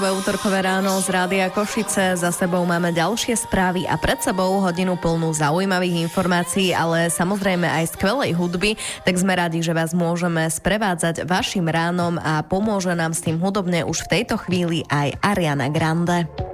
Útorkové ráno z Rádia Košice, za sebou máme ďalšie správy a pred sebou hodinu plnú zaujímavých informácií, ale samozrejme aj skvelej hudby, tak sme radi, že vás môžeme sprevádzať vašim ránom a pomôže nám s tým hudobne už v tejto chvíli aj Ariana Grande.